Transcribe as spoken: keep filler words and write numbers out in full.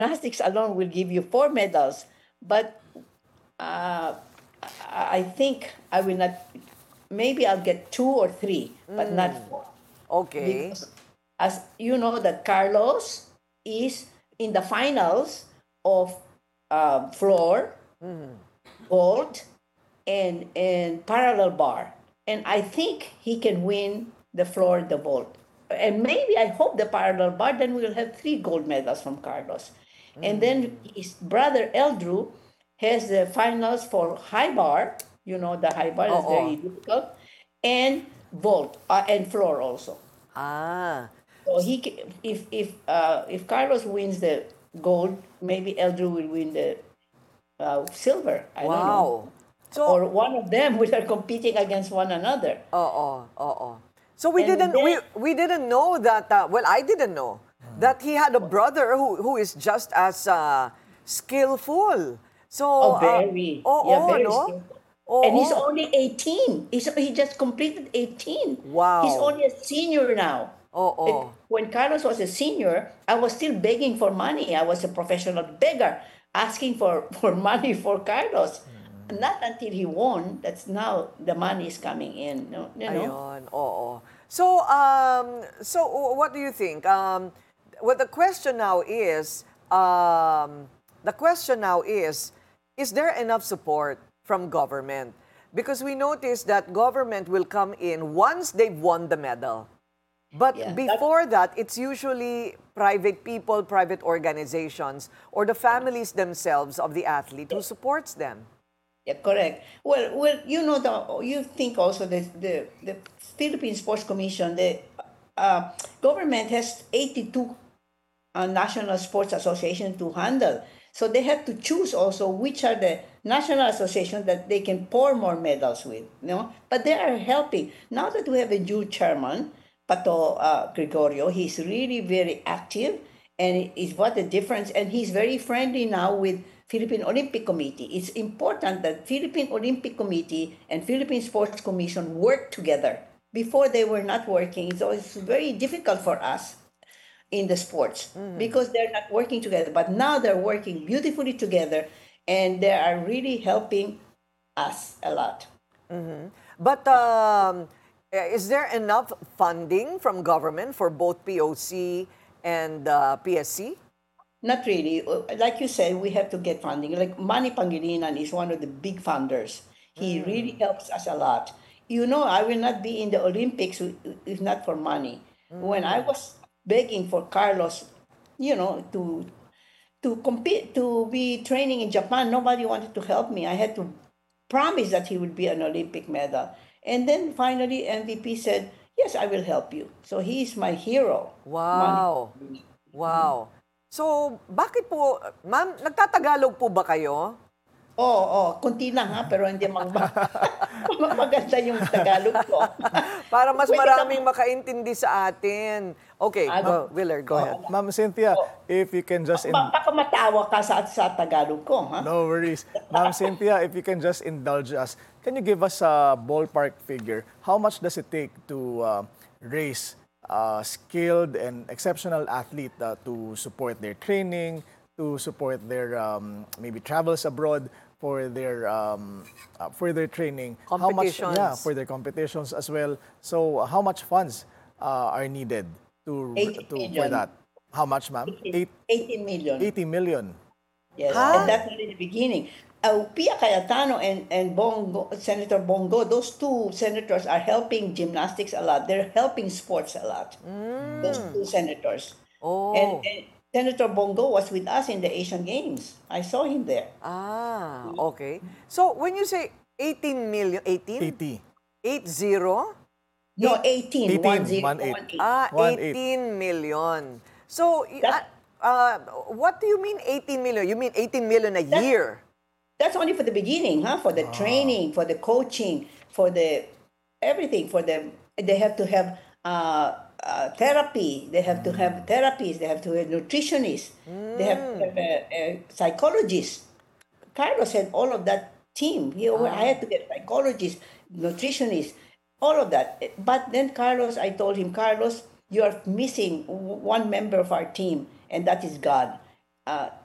gymnastics alone will give you four medals, but uh, I I think I will not. Maybe I'll get two or three, but not four, Okay. because as you know that Carlos is in the finals of uh, floor, vault, and and parallel bar, and I think he can win the floor, the vault, and maybe I hope the parallel bar. Then we'll have three gold medals from Carlos, and then his brother Eldrew has the finals for high bar. You know the high bar is Oo. very difficult, and vault uh, and floor also. Ah. So he ca- if if uh, if Carlos wins the gold, maybe Eldrew will win the uh, silver. I don't know, Wow. So, or one of them which are competing against one another. oo, oo. So we And didn't then, we we didn't know that uh, well, I didn't know that he had a brother who who is just as uh, skillful. So, oh, uh, very, yeah, oo, very no? skillful. And he's Oo. only eighteen. He's, he just completed eighteen. He's Wow. only a senior now. It, Oo. when Carlos was a senior, I was still begging for money. I was a professional beggar asking for, for money for Carlos. Not until he won, that's now the money is coming in. No, you know? Ayun, oo. So, um, so w- what do you think? Um, well, the question now is, um, the question now is, is there enough support from government? Because we notice that government will come in once they've won the medal. But Yeah, that, before that, it's usually private people, private organizations, or the families themselves of the athlete who supports them. yeah, correct. Well, well, you know, the you think also that the the Philippine Sports Commission, the uh, government has eighty-two uh, national sports association to handle. So they have to choose also which are the national associations that they can pour more medals with. You know, but they are helping. Now that we have a new chairman, Pato uh, Gregorio, he's really very active, and is what the difference. And he's very friendly now with Philippine Olympic Committee. It's important that Philippine Olympic Committee and Philippine Sports Commission work together. Before they were not working, so it's very difficult for us in the sports because they're not working together. But now they're working beautifully together, and they are really helping us a lot. But um, eh, is there enough funding from government for both P O C and uh, P S C? Not really. Uh, Like you said, we have to get funding. Like Manny Pangilinan is one of the big funders. He really helps us a lot. You know, I will not be in the Olympics wi- if not for money. When I was begging for Carlos, you know, to to compete to be training in Japan, nobody wanted to help me. I had to promise that he would be an Olympic medal. And then finally M V P said, "Yes, I will help you." So he is my hero. Manny. Wow. Wow. So, bakit po, ma'am, nagtatagalog po ba kayo? Oo, oo, konti lang ha, pero hindi mag maganda yung Tagalog ko. Para mas Pwede ka maraming makaintindi sa atin. Okay, ah, go, Willard, go Uh, ahead. Ma'am Cynthia, oh, if you can just ba- in baka matawa ka sa, sa Tagalog ko, ha? no worries. Ma'am Cynthia, if you can just indulge us, can you give us a ballpark figure? How much does it take to uh, raise a skilled and exceptional athlete uh, to support their training, to support their um, maybe travels abroad for their um, uh, for their training? How much? Yeah, Competitions. for their competitions as well. So how much funds uh, are needed to eighteen to for million. that? How much, ma'am? eighteen, Eight, eighteen million. eighty million. Yes, and Ha? Wow. that's only the beginning. Uh, Pia Cayetano and, and Bongo, Senator Bongo, those two senators are helping gymnastics a lot. They're helping sports a lot, those two senators. And, Oh. and Senator Bongo was with us in the Asian Games. I saw him there. Ah, okay. So, when you say eighteen million, eighteen? eighty. Eight zero? No, Eight, eighteen, one eighteen, zero, one eight. one eight. ah, One eight. eighteen million. So, y- ah, That, uh, what do you mean eighteen million? You mean eighteen million a that, year? that's only for the beginning, huh? For the training, for the coaching, for the everything. For them, they have to have uh, uh, therapy. They have to have therapies. They have to have nutritionists. They have to have a, a psychologist. Carlos had all of that team. He, I had to get psychologists, nutritionists, all of that. But then Carlos, I told him, Carlos, you are missing one member of our team, and that is God. uh,